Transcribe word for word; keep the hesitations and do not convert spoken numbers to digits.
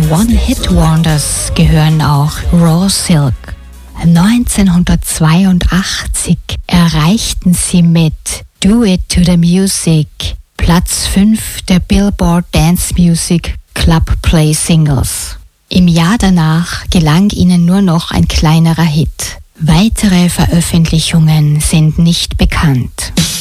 One-Hit-Wonders gehören auch Raw Silk. neunzehnhundertzweiundachtzig erreichten sie mit Do It to the Music Platz fünf der Billboard Dance Music Club Play Singles. Im Jahr danach gelang ihnen nur noch ein kleinerer Hit. Weitere Veröffentlichungen sind nicht bekannt.